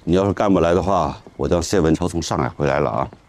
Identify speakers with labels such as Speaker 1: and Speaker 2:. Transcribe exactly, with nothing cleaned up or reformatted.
Speaker 1: 你要是干不来的话，我让谢文超从上海回来了啊。